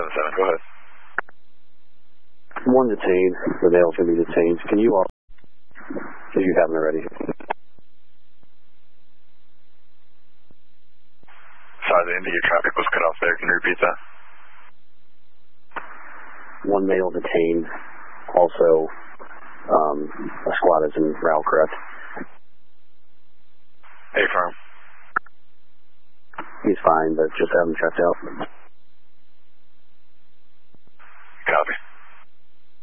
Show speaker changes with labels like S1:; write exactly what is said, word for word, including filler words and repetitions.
S1: seven seven, go ahead.
S2: One detained. The male's going to be detained. Can you all, if you haven't already?
S1: Sorry, the end of your traffic was cut off there. Can you repeat that?
S2: One male detained. Also, um, a squad is en route, correct?
S1: Hey, firm.
S2: He's fine, but just have him checked out.